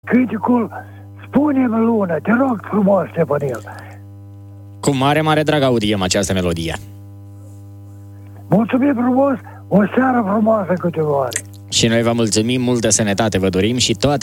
Criticul, spune-mi Lună, te rog frumos, Stefanel. Cu mare, mare drag audiem această melodie. Mulțumim frumos, o seară frumoasă cu tine. Și noi vă mulțumim, multă sănătate vă dorim și toate